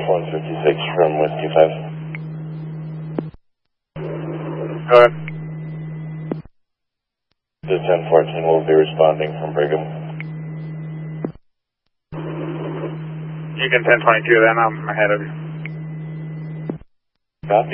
156 from Whiskey 5. Go ahead. The 1014 will be responding from Brigham. You can 1022 then, I'm ahead of you. Copy.